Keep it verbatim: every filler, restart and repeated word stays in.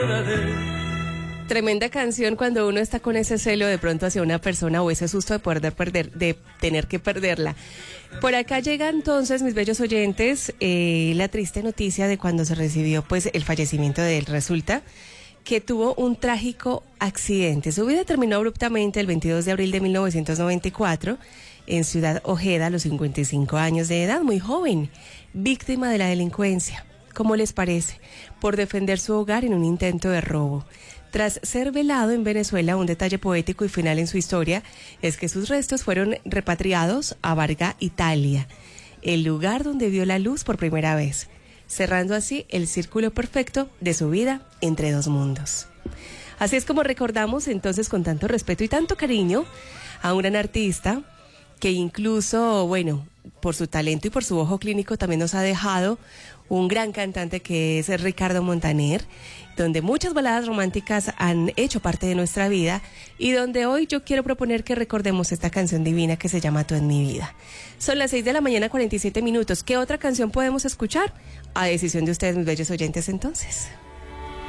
Tremenda canción cuando uno está con ese celo de pronto hacia una persona o ese susto de poder perder, de tener que perderla. Por acá llega entonces, mis bellos oyentes, eh, la triste noticia de cuando se recibió pues el fallecimiento de él. Resulta que tuvo un trágico accidente. Su vida terminó abruptamente el veintidós de abril de mil novecientos noventa y cuatro en Ciudad Ojeda, a los cincuenta y cinco años de edad, muy joven, víctima de la delincuencia. ¿Cómo les parece? Por defender su hogar en un intento de robo. Tras ser velado en Venezuela, un detalle poético y final en su historia es que sus restos fueron repatriados a Varga, Italia, el lugar donde vio la luz por primera vez, cerrando así el círculo perfecto de su vida entre dos mundos. Así es como recordamos entonces con tanto respeto y tanto cariño a un gran artista que incluso, bueno, por su talento y por su ojo clínico también nos ha dejado un gran cantante que es Ricardo Montaner, donde muchas baladas románticas han hecho parte de nuestra vida y donde hoy yo quiero proponer que recordemos esta canción divina que se llama Tú en mi vida. Son las seis de la mañana, cuarenta y siete minutos. ¿Qué otra canción podemos escuchar? A decisión de ustedes, mis bellos oyentes, entonces.